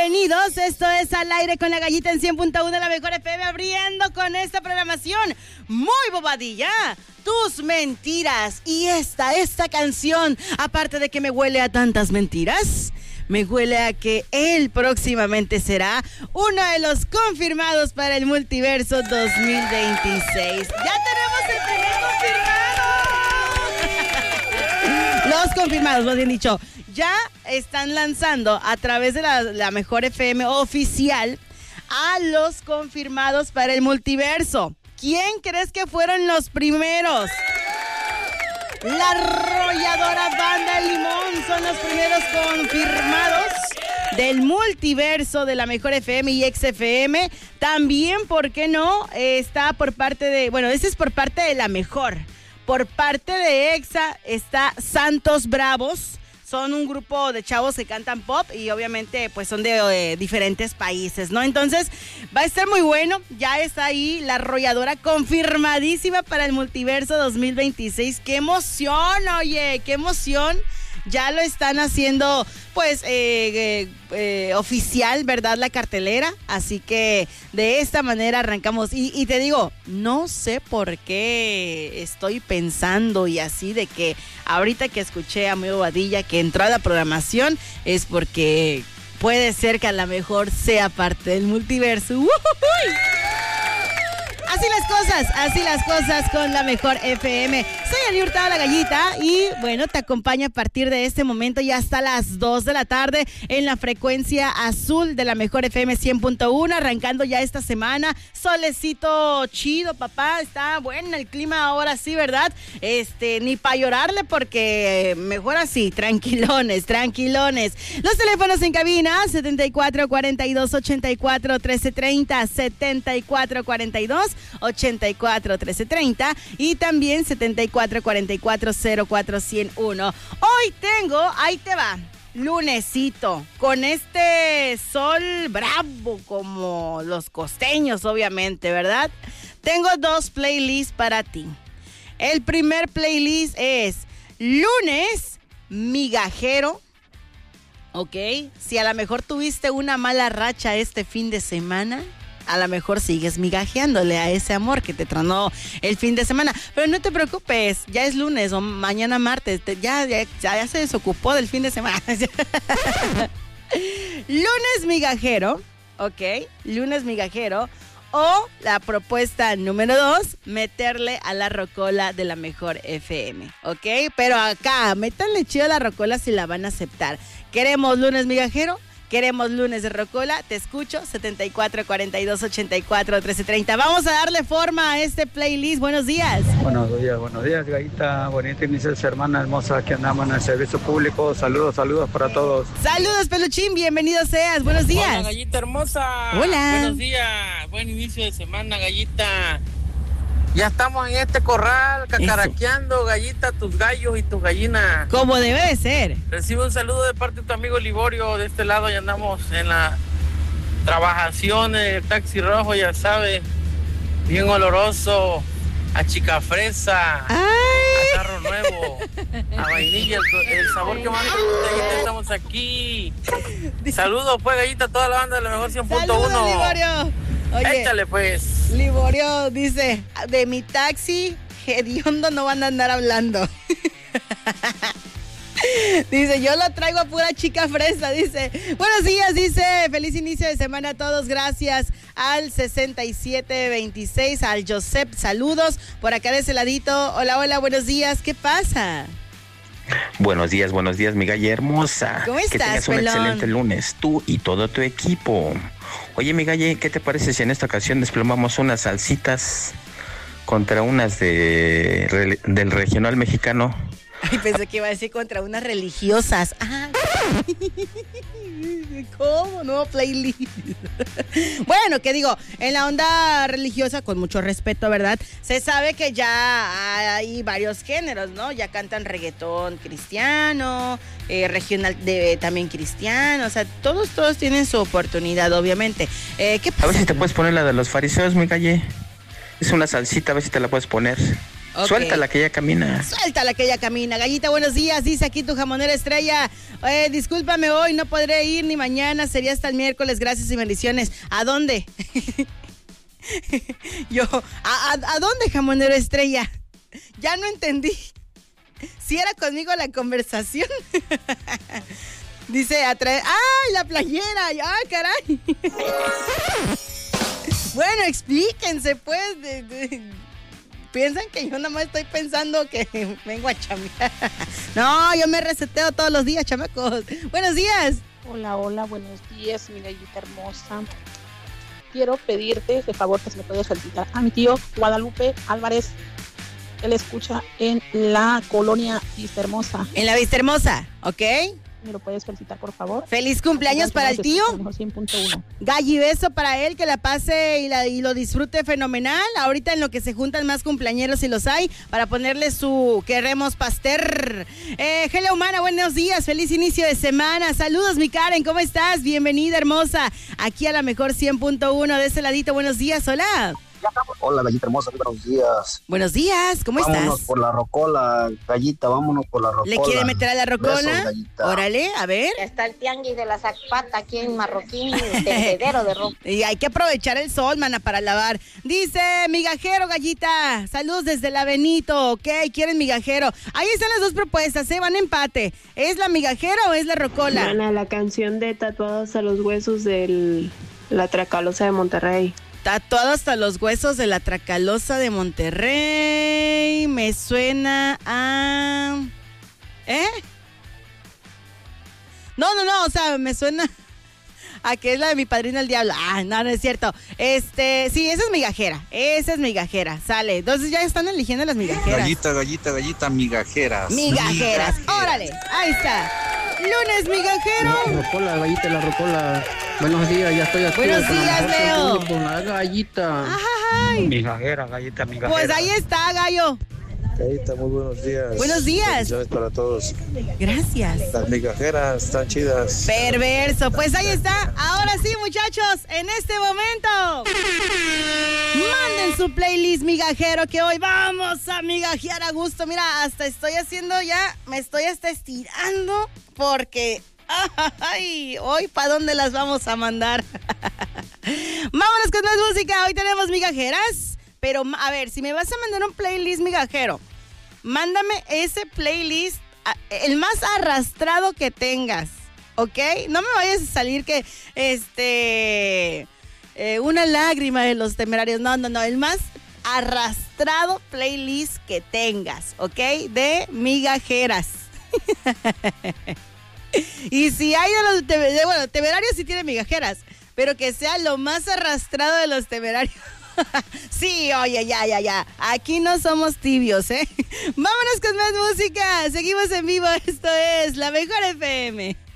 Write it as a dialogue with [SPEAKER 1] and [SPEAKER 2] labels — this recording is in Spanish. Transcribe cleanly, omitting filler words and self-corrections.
[SPEAKER 1] Bienvenidos, esto es Al Aire con la Gallita en 100.1 de la Mejor FM, abriendo con esta programación muy bobadilla, tus mentiras. Y esta canción, aparte de que me huele a tantas mentiras, me huele a que él próximamente será uno de los confirmados para el Multiverso 2026. ¡Ya tenemos el primer confirmado! Los confirmados, más bien dicho, ya están lanzando a través de la Mejor FM oficial a los confirmados para el Multiverso. ¿Quién crees que fueron los primeros? La arrolladora Banda Limón son los primeros confirmados del Multiverso de la Mejor FM y XFM. También, ¿por qué no? Está por parte de, bueno, ese es por parte de la Mejor. Por parte de EXA está Santos Bravos. Son un grupo de chavos que cantan pop y obviamente pues son de diferentes países, ¿no? Entonces va a estar muy bueno. Ya está ahí la arrolladora confirmadísima para el Multiverso 2026. ¡Qué emoción, oye! ¡Qué emoción! Ya lo están haciendo pues oficial, ¿verdad? La cartelera. Así que de esta manera arrancamos. Y te digo, no sé por qué estoy pensando y así de que ahorita que escuché a mi Bobadilla que entró a la programación es porque puede ser que a lo mejor sea parte del Multiverso. ¡Uy! Así las cosas con la Mejor FM. Soy Ani Hurtado, la Gallita, y bueno, te acompaño a partir de este momento y hasta las 2 de la tarde en la frecuencia azul de la Mejor FM 100.1, arrancando ya esta semana. Solecito chido, papá, está bueno el clima ahora sí, ¿verdad? Ni para llorarle porque mejor así, tranquilones. Los teléfonos en cabina, 7442841330, 7442841330 y también 74440401. Hoy tengo, ahí te va, lunesito, con este sol bravo como los costeños, obviamente, ¿verdad? Tengo 2 playlists para ti. El primer playlist es lunes migajero. Ok, si a lo mejor tuviste una mala racha este fin de semana, a lo mejor sigues migajeándole a ese amor que te tronó el fin de semana. Pero no te preocupes, ya es lunes o mañana martes, ya se desocupó del fin de semana. Lunes migajero, ok, lunes migajero. O la propuesta número 2, meterle a la rocola de la Mejor FM, ¿ok? Pero acá, métanle chido a la rocola si la van a aceptar. ¿Queremos lunes migajero? ¿Queremos lunes de rocola? Te escucho, 7442841330. Vamos a darle forma a este playlist. Buenos días.
[SPEAKER 2] Buenos días, Gallita. Bonito inicio de semana hermosa que andamos en el servicio público. Saludos para todos.
[SPEAKER 1] Saludos, Peluchín, bienvenido seas. Buenos días.
[SPEAKER 3] Hola, Gallita hermosa.
[SPEAKER 1] Hola.
[SPEAKER 3] Buenos días, buen inicio de semana, Gallita. Ya estamos en este corral, cacaraqueando, eso. Gallita, tus gallos y tus gallinas.
[SPEAKER 1] Como debe de ser.
[SPEAKER 3] Recibe un saludo de parte de tu amigo Liborio. De este lado ya andamos en la trabajación, el taxi rojo, ya sabes, bien oloroso, a chica fresa, a carro nuevo, a vainilla, el sabor que más te gusta, Gallita, estamos aquí. Saludos pues, Gallita, a toda la banda de la Mejor 100.1.
[SPEAKER 1] Saludos, Liborio. Oye,
[SPEAKER 3] échale pues.
[SPEAKER 1] Liborio dice, de mi taxi hediondo no van a andar hablando. Dice, yo lo traigo a pura chica fresa, dice. Buenos días, dice, feliz inicio de semana a todos, gracias al 6726, al Josep, saludos, por acá de ese ladito. Hola, buenos días, ¿qué pasa?
[SPEAKER 4] Buenos días, mi galla hermosa.
[SPEAKER 1] ¿Cómo estás,
[SPEAKER 4] que tengas
[SPEAKER 1] pelón?
[SPEAKER 4] Un excelente lunes, tú y todo tu equipo. Oye, mi galle, ¿qué te parece si en esta ocasión desplomamos unas salsitas contra unas del regional mexicano?
[SPEAKER 1] Ay, pensé que iba a decir contra unas religiosas. Ah, ¿cómo? No, playlist. Bueno, ¿qué digo? En la onda religiosa, con mucho respeto, ¿verdad? Se sabe que ya hay varios géneros, ¿no? Ya cantan reggaetón cristiano, regional también cristiano. O sea, todos tienen su oportunidad, obviamente. ¿Qué pasa?
[SPEAKER 4] A ver si te puedes poner la de los fariseos, mi galle. Es una salsita, a ver si te la puedes poner.
[SPEAKER 1] Okay.
[SPEAKER 4] Suéltala que ella camina.
[SPEAKER 1] Suéltala que ella camina. Gallita, buenos días. Dice aquí tu jamonera estrella. Discúlpame, hoy no podré ir ni mañana. Sería hasta el miércoles. Gracias y bendiciones. ¿A dónde? Yo, ¿a dónde, jamonera estrella? Ya no entendí. Si era conmigo la conversación. Dice, ¡ay, la playera! ¡Ay, caray! Bueno, explíquense, pues. Piensan que yo nada más estoy pensando que vengo a chambear. No, yo me reseteo todos los días, chamacos. Buenos días.
[SPEAKER 5] Hola, buenos días, mi gallita hermosa. Quiero pedirte de favor que se me puedas felicitar a mi tío Guadalupe Álvarez. Él escucha en la colonia Vista Hermosa.
[SPEAKER 1] En la Vista Hermosa, ¿ok?
[SPEAKER 5] ¿Me lo puedes felicitar, por favor?
[SPEAKER 1] ¡Feliz cumpleaños para el tío!
[SPEAKER 5] 100.1.
[SPEAKER 1] Galli, beso para él, que la pase y lo disfrute fenomenal. Ahorita en lo que se juntan más cumpleañeros, si los hay, para ponerle su queremos pastel. Hello, humana, buenos días, feliz inicio de semana. Saludos, mi Karen, ¿cómo estás? Bienvenida, hermosa, aquí a la mejor 100.1 de ese ladito. Buenos días, hola.
[SPEAKER 6] Hola, gallita hermosa, buenos días.
[SPEAKER 1] Buenos días, ¿cómo estás?
[SPEAKER 6] Vámonos por la rocola, gallita, vámonos por la rocola.
[SPEAKER 1] ¿Le quiere meter a la rocola?
[SPEAKER 6] Besos,
[SPEAKER 1] órale, a ver.
[SPEAKER 7] Ya está el tianguis de la Zacpata aquí en Marroquín, el tendedero de ropa.
[SPEAKER 1] Y hay que aprovechar el sol, mana, para lavar. Dice, migajero, gallita, saludos desde la Benito, ok, quieren migajero. Ahí están las dos propuestas, van a empate. ¿Es la migajera o es la rocola?
[SPEAKER 8] Mana, la canción de Tatuados a los Huesos de la Tracalosa de Monterrey.
[SPEAKER 1] Tatuado hasta los huesos de la Tracalosa de Monterrey. Me suena a... No, o sea, me suena a que es la de Mi Padrino el Diablo. No es cierto. Sí, esa es migajera, sale. Entonces ya están eligiendo las migajeras.
[SPEAKER 9] Gallita, migajeras.
[SPEAKER 1] Migajeras, órale, ahí está. Lunes migajero.
[SPEAKER 10] La rocola, gallita, la rocola. Buenos días, ya estoy aquí.
[SPEAKER 1] Buenos días, Leo.
[SPEAKER 10] Con la gallita.
[SPEAKER 1] Ay.
[SPEAKER 2] Migajera, gallita, migajera.
[SPEAKER 1] Pues ahí está, gallo.
[SPEAKER 9] Gallita, muy buenos días.
[SPEAKER 1] Buenos días.
[SPEAKER 9] Bendiciones para todos.
[SPEAKER 1] Gracias.
[SPEAKER 9] Las migajeras están chidas.
[SPEAKER 1] Perverso. Pues ahí está. Ahora sí, muchachos, en este momento, manden su playlist migajero, que hoy vamos a migajear a gusto. Mira, hasta estoy haciendo ya, me estoy hasta estirando porque... Ay, hoy ¿para dónde las vamos a mandar? Vámonos con más música. Hoy tenemos migajeras. Pero a ver, si me vas a mandar un playlist migajero, mándame ese playlist, el más arrastrado que tengas, ¿ok? No me vayas a salir que una lágrima de Los Temerarios. No, el más arrastrado playlist que tengas, ¿ok? De migajeras. Y si hay bueno, Temerarios sí tiene migajeras, pero que sea lo más arrastrado de Los Temerarios. Sí, oye, ya. Aquí no somos tibios, ¿eh? Vámonos con más música. Seguimos en vivo. Esto es La Mejor FM.